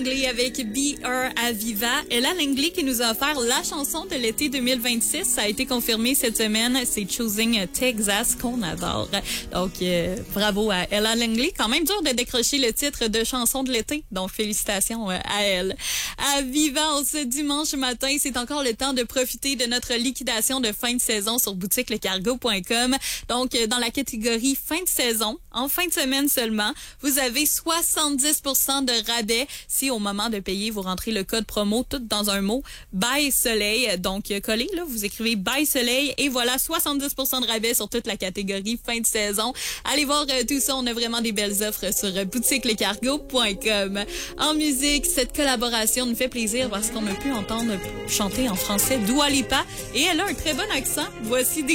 Langley avec Be Her Aviva. Ella Langley qui nous a offert la chanson de l'été 2026. Ça a été confirmé cette semaine. C'est Choosing Texas qu'on adore. Donc, bravo à Ella Langley. Quand même dur de décrocher le titre de chanson de l'été. Donc, félicitations à elle. Aviva, en ce dimanche matin, c'est encore le temps de profiter de notre liquidation de fin de saison sur boutiquelecargo.com. Donc, dans la catégorie fin de saison, en fin de semaine seulement, vous avez 70% de rabais si au moment de payer, vous rentrez le code promo tout dans un mot, Buy Soleil. Donc, collez, là, vous écrivez Buy Soleil et voilà, 70% de rabais sur toute la catégorie fin de saison. Allez voir tout ça, on a vraiment des belles offres sur boutiquelecargo.com. En musique, cette collaboration nous fait plaisir parce qu'on a pu entendre chanter en français Dua Lipa et elle a un très bon accent. Voici des